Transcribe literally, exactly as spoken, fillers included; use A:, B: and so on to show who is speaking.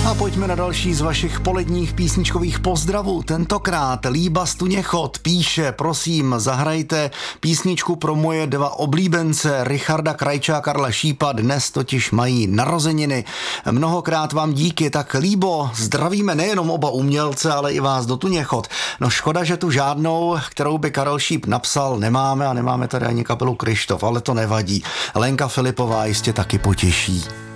A: A pojďme na další z vašich poledních písničkových pozdravů. Tentokrát Líba Stuněchod píše, prosím, zahrajte písničku pro moje dva oblíbence, Richarda Krajča a Karla Šípa, dnes totiž mají narozeniny. Mnohokrát vám díky, tak Líbo, zdravíme nejenom oba umělce, ale i vás do Tuněchod. No škoda, že tu žádnou, kterou by Karel Šíp napsal, nemáme a nemáme tady ani kapelu Kryštof, ale to nevadí. Lenka Filipová jistě taky potěší.